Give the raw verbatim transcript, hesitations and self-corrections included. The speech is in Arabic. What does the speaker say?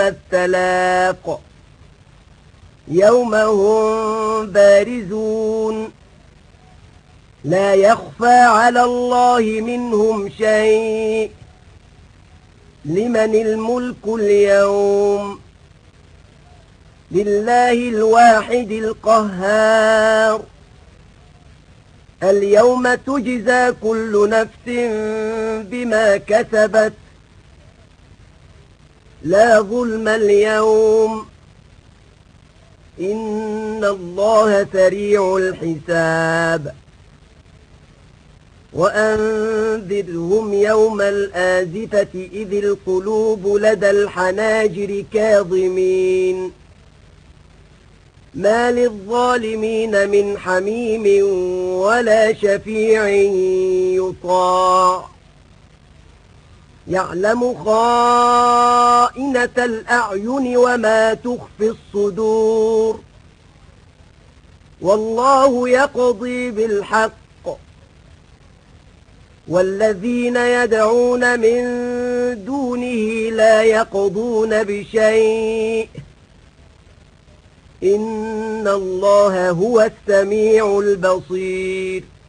التلاق يوم هم بارزون لا يخفى على الله منهم شيء لمن الملك اليوم لله الواحد القهار اليوم تجزى كل نفس بما كسبت لا ظلم اليوم إن الله سريع الحساب وأنذرهم يوم الآزفة إذ القلوب لدى الحناجر كاظمين ما للظالمين من حميم ولا شفيع يطاع يعلم خائنة الأعين وما تخفي الصدور والله يقضي بالحق والذين يدعون من دونه لا يقضون بشيء إن الله هو السميع البصير